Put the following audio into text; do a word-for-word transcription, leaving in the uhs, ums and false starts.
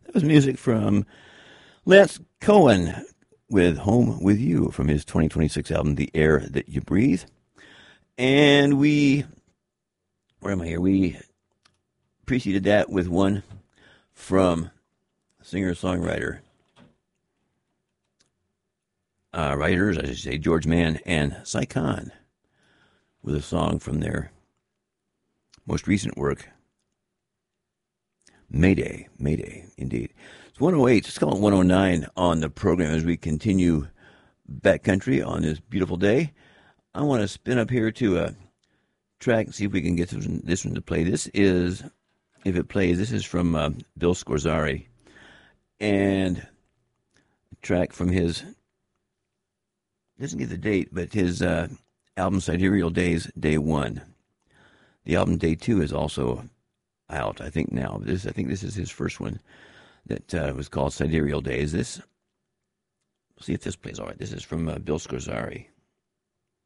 That was music from Lance Cohen with Home With You from his twenty twenty-six album, The Air That You Breathe. And we, where am I here? We preceded that with one from singer-songwriter, uh, writers, I should say, George Mann and Cy Khan, with a song from their most recent work, Mayday, Mayday, indeed. It's one oh eight, let's call it one oh nine on the program as we continue backcountry on this beautiful day. I want to spin up here to a track and see if we can get this one, this one to play. This is, if it plays, this is from uh, Bill Scorzari, and a track from his, doesn't give the date, but his uh, album Sidereal Days, Day One. The album Day Two is also out, I think now. This, I think this is his first one that uh, was called Sidereal Days. This, we'll see if this plays all right. This is from uh, Bill Scorzari.